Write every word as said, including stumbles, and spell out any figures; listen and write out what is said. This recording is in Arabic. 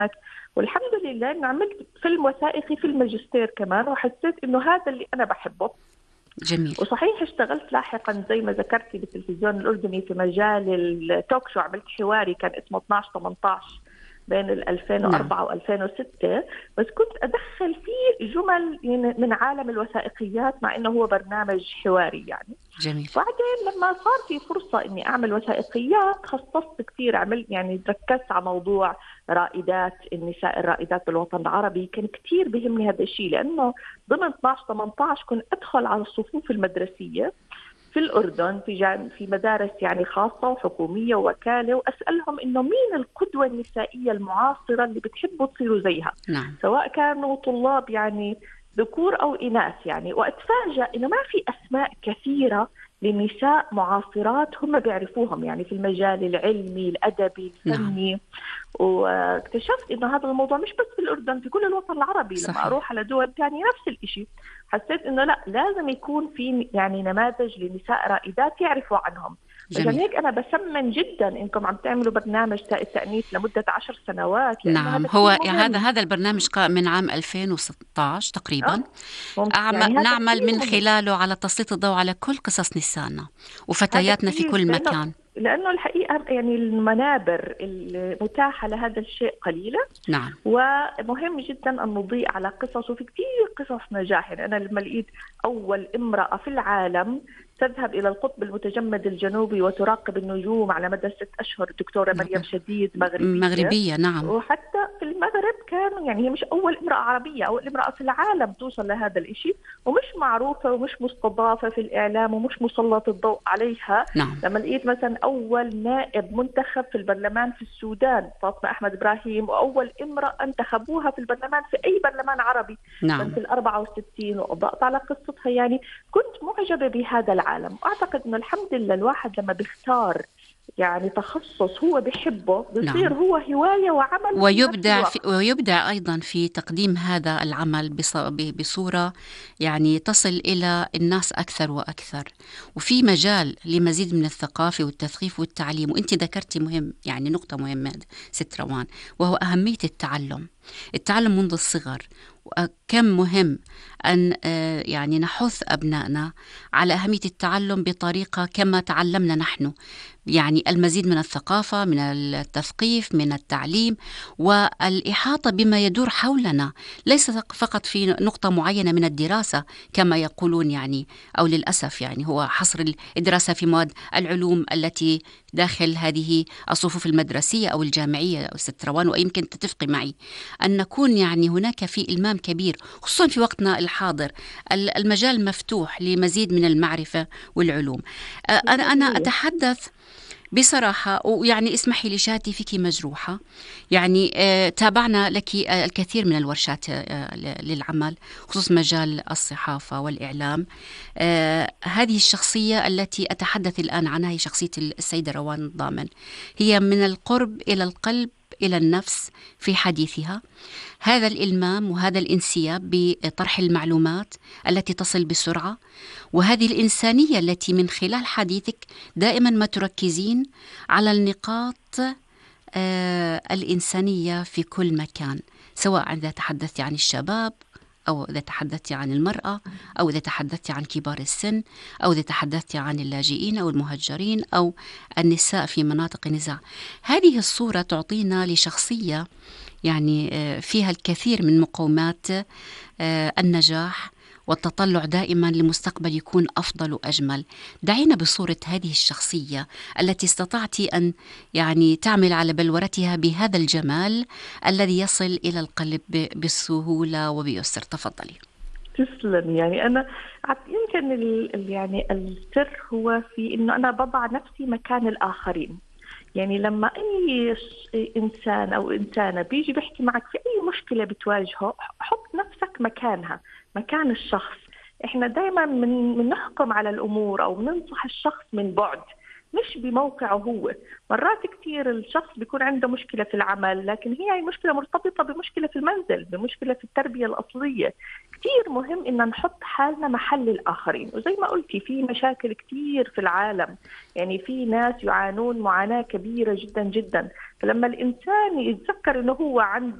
والحمد لله إنه عملت فيلم وثائقي في الماجستير كمان، وحسيت إنه هذا اللي أنا بحبه. جميل. وصحيح اشتغلت لاحقا زي ما ذكرتي بالتلفزيون الأردني في مجال التوك شو، عملت حواري كان اسمه اثناشر ثمانية عشر بين ألفين وأربعة نعم. وألفين وستة، بس كنت أدخل فيه جمل من عالم الوثائقيات مع إنه هو برنامج حواري يعني. جميل. بعدين لما صار في فرصة إني أعمل وثائقيات خصصت كثير، عملت يعني ركزت على موضوع رائدات النساء الرائدات بالوطن العربي. كان كثير بيهمني هذا الشيء، لأنه ضمن اثناشر ثمانية عشر كنت أدخل على الصفوف المدرسية في الأردن في جان في مدارس يعني خاصة وحكومية ووكالة، وأسألهم إنه مين القدوة النسائية المعاصرة اللي بتحبوا تصيروا زيها. نعم. سواء كانوا طلاب يعني ذكور أو إناث يعني، وأتفاجأ إنه ما في أسماء كثيرة لنساء معاصرات هم بيعرفوهم يعني في المجال العلمي الأدبي الفني. نعم. واكتشفت إنه هذا الموضوع مش بس في الأردن، في كل الوطن العربي. صحيح. لما أروح على دول تانية نفس الإشي. حسيت إنه لا، لازم يكون في يعني نماذج لنساء رائدات يعرفوا عنهم. عشان هيك أنا بسمن جدا إنكم عم تعملوا برنامج تاء التأنيث لمدة عشر سنوات. نعم. هو هذا هذا البرنامج من عام ألفين وستة عشر تقريبا. أه؟ يعني نعمل من خلاله على تسليط الضوء على كل قصص نسائنا وفتياتنا في كل لأنه مكان، لأنه الحقيقة يعني المنابر المتاحة لهذا الشيء قليلة. نعم. ومهم جدا أن نضيء على قصص، وفي كثير قصص نجاح. يعني أنا لما لقيت أول امرأة في العالم تذهب إلى القطب المتجمد الجنوبي وتراقب النجوم على مدى ست أشهر، الدكتورة مريم شديد مغربية. مغربية نعم. وحتى في المغرب كانوا يعني هي مش أول امرأة عربية، أول امرأة في العالم توصل لهذا الإشي، ومش معروفة ومش مستضافة في الإعلام ومش مسلط الضوء عليها. نعم. لما لقيت مثلا أول نائب منتخب في البرلمان في السودان فاطمة أحمد إبراهيم، وأول امرأة انتخبوها في البرلمان في أي برلمان عربي نعم. في الأربعة وستين، وأضأت على قصتها. يعني كنت معجبة بهذا العالم. وأعتقد أنه الحمد لله الواحد لما بيختار يعني تخصص هو بيحبه بيصير نعم. هو هواية وعمل، ويبدع في ويبدع أيضا في تقديم هذا العمل بصورة يعني تصل إلى الناس أكثر وأكثر، وفي مجال لمزيد من الثقافة والتثقيف والتعليم. وأنت ذكرتي مهم يعني نقطة مهمة ست روان، وهو أهمية التعلم التعلم منذ الصغر. كم مهم أن يعني نحث أبنائنا على أهمية التعلم بطريقة كما تعلمنا نحن، يعني المزيد من الثقافة، من التثقيف، من التعليم، والإحاطة بما يدور حولنا، ليس فقط في نقطة معينة من الدراسة كما يقولون يعني، أو للأسف يعني هو حصر الدراسة في مواد العلوم التي داخل هذه الصفوف المدرسية أو الجامعية أو ست روان. ويمكن تتفقي معي أن نكون يعني هناك في إلمام كبير، خصوصا في وقتنا الحاضر المجال مفتوح لمزيد من المعرفة والعلوم. أنا أنا أتحدث بصراحة، ويعني اسمحي لي شهادتي فيك مجروحة. يعني آه تابعنا لك آه الكثير من الورشات آه للعمل خصوص مجال الصحافة والإعلام. آه هذه الشخصية التي أتحدث الآن عنها هي شخصية السيدة روان الضامن، هي من القرب إلى القلب إلى النفس في حديثها. هذا الإلمام وهذا الانسياب بطرح المعلومات التي تصل بسرعة، وهذه الإنسانية التي من خلال حديثك دائما ما تركزين على النقاط آه الإنسانية في كل مكان، سواء إذا تحدثت عن الشباب أو إذا تحدثت عن المرأة أو إذا تحدثت عن كبار السن أو إذا تحدثت عن اللاجئين أو المهجرين أو النساء في مناطق النزاع. هذه الصورة تعطينا لشخصية يعني فيها الكثير من مقومات النجاح والتطلع دائما لمستقبل يكون أفضل وأجمل. دعينا بصورة هذه الشخصية التي استطعت أن يعني تعمل على بلورتها بهذا الجمال الذي يصل إلى القلب بسهولة وبيسر. تفضلي. تسلم. يعني أنا يمكن ال يعني السر هو في إنه أنا بضع نفسي مكان الآخرين. يعني لما أي إنسان أو إنسانة بيجي بيحكي معك في أي مشكلة بتواجهه، حط نفسك مكانها، مكان الشخص. إحنا دايما من نحكم على الأمور أو ننصح الشخص من بعد، مش بموقعه هو. مرات كتير الشخص بيكون عنده مشكلة في العمل، لكن هي المشكلة مرتبطة بمشكلة في المنزل، بمشكلة في التربية الأصلية. كتير مهم إن نحط حالنا محل الآخرين. وزي ما قلتي في مشاكل كتير في العالم، يعني في ناس يعانون معاناة كبيرة جدا جدا. فلما الإنسان يتذكر إنه هو عنده